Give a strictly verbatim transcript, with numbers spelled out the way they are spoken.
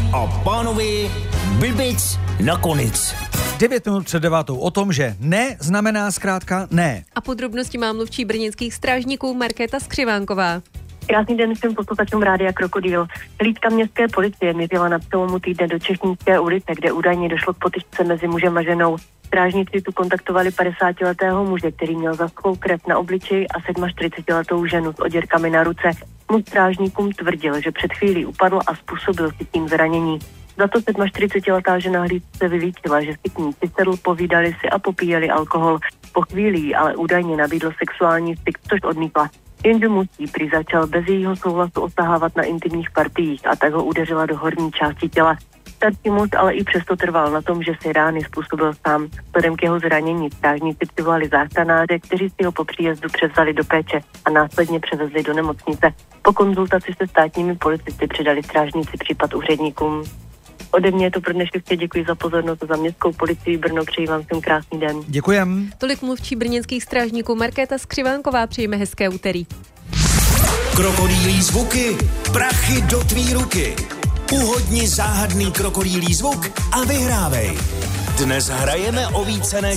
a pánovi, blbec nakonec. devět minut před devátou o tom, že ne znamená zkrátka ne. A podrobnosti má mluvčí brněnských strážníků Markéta Skřivánková. Krásný den všem posluchačům Rádia Krokodýl. Hlídka městské policie měřila na přelomu týdne do Češnické ulice, kde údajně došlo k potyčce mezi mužem a ženou. Strážníci tu kontaktovali padesátiletého muže, který měl zaschlou krev na obličeji, a čtyřicetiletou ženu s oděrkami na ruce. Muž strážníkům tvrdil, že před chvílí upadl a způsobil si tím zranění. Za to čtyřicetiletá žena hlídce vylíčila, že si k ní přisedl, povídali si a popíjeli alkohol. Po chvíli ale údajně nabídl sexuální styk, což odmítla. Jenže musí prý začal bez jejího souhlasu osahávat na intimních partiích a tak ho udeřila do horní části těla. Starší muž ale i přesto trval na tom, že si rány způsobil sám. Vzhledem k jeho zranění strážníci přivolali záchranáře, kteří si ho po příjezdu převzali do péče a následně převezli do nemocnice. Po konzultaci se státními policisty předali strážníci případ úředníkům. Ode mě je to pro dnešek, děkuji za pozornost, za městskou policii Brno, přeji vám všem krásný den. Děkujem. Tolik mluvčí brněnských strážníků Markéta Skřivánková, přejeme hezké úterý. Krokodýlí zvuky, prachy do tvý ruky. Uhodni záhadný krokodýlí zvuk a vyhrávej. Dnes hrajeme o více než